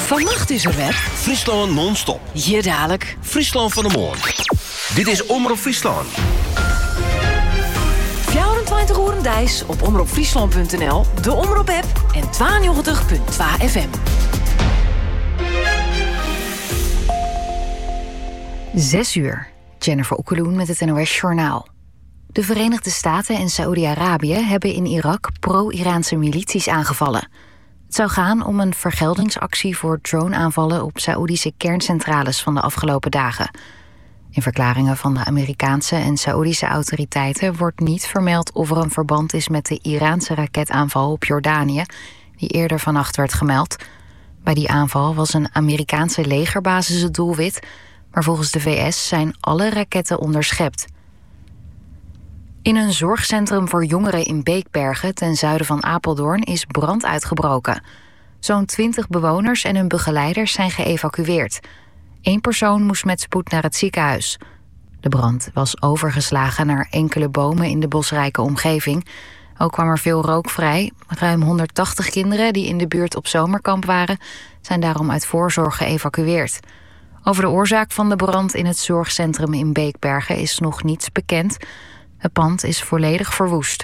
Vannacht is er weer Friesland non-stop. Hier dadelijk Friesland van de Morgen. Dit is Omroep Friesland. 24 uur Dijs op omroepfriesland.nl, de Omroep-app en 92.2 FM. 6 uur. Jennifer Okkeloen met het NOS Journaal. De Verenigde Staten en Saoedi-Arabië hebben in Irak pro-Iraanse milities aangevallen. Het zou gaan om een vergeldingsactie voor drone-aanvallen op Saoedische kerncentrales van de afgelopen dagen. In verklaringen van de Amerikaanse en Saoedische autoriteiten wordt niet vermeld of er een verband is met de Iraanse raketaanval op Jordanië, die eerder vannacht werd gemeld. Bij die aanval was een Amerikaanse legerbasis het doelwit, maar volgens de VS zijn alle raketten onderschept. In een zorgcentrum voor jongeren in Beekbergen, ten zuiden van Apeldoorn, is brand uitgebroken. Zo'n 20 bewoners en hun begeleiders zijn geëvacueerd. 1 persoon moest met spoed naar het ziekenhuis. De brand was overgeslagen naar enkele bomen in de bosrijke omgeving. Ook kwam er veel rook vrij. Ruim 180 kinderen die in de buurt op zomerkamp waren, zijn daarom uit voorzorg geëvacueerd. Over de oorzaak van de brand in het zorgcentrum in Beekbergen is nog niets bekend. Het pand is volledig verwoest.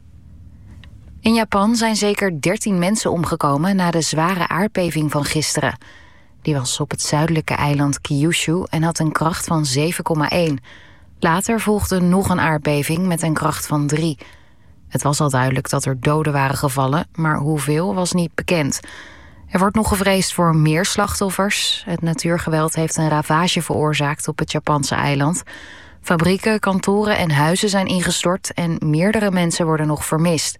In Japan zijn zeker 13 mensen omgekomen na de zware aardbeving van gisteren. Die was op het zuidelijke eiland Kyushu en had een kracht van 7,1. Later volgde nog een aardbeving met een kracht van 3. Het was al duidelijk dat er doden waren gevallen, maar hoeveel was niet bekend. Er wordt nog gevreesd voor meer slachtoffers. Het natuurgeweld heeft een ravage veroorzaakt op het Japanse eiland. Fabrieken, kantoren en huizen zijn ingestort en meerdere mensen worden nog vermist.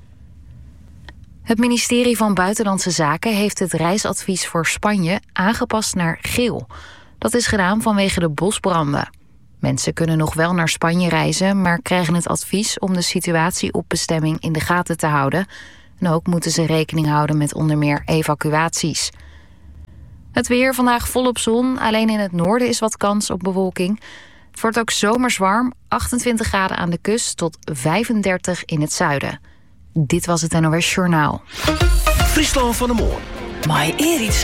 Het ministerie van Buitenlandse Zaken heeft het reisadvies voor Spanje aangepast naar geel. Dat is gedaan vanwege de bosbranden. Mensen kunnen nog wel naar Spanje reizen, maar krijgen het advies om de situatie op bestemming in de gaten te houden. En ook moeten ze rekening houden met onder meer evacuaties. Het weer vandaag volop zon, alleen in het noorden is wat kans op bewolking. Het wordt ook zomers warm, 28 graden aan de kust tot 35 in het zuiden. Dit was het NOS Journaal. Friesland van de Morgen. Maar Erik